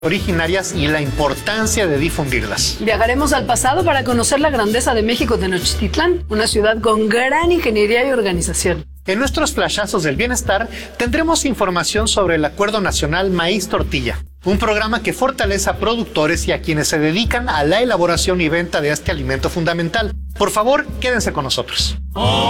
originarias y la importancia de difundirlas. Viajaremos al pasado para conocer la grandeza de México Tenochtitlán, una ciudad con gran ingeniería y organización. En nuestros flashazos del bienestar tendremos información sobre el Acuerdo Nacional Maíz Tortilla, un programa que fortalece a productores y a quienes se dedican a la elaboración y venta de este alimento fundamental. Por favor, quédense con nosotros.